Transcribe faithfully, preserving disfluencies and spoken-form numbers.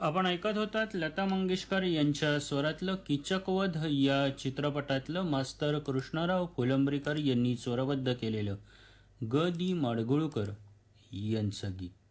आपण ऐकत होतात लता मंगेशकर यांच्या स्वरातलं कीचकवध या चित्रपटातलं मास्तर कृष्णराव फुलंब्रीकर यांनी स्वरबद्ध केलेलं ग दी माडगुळकर यांचं गीत.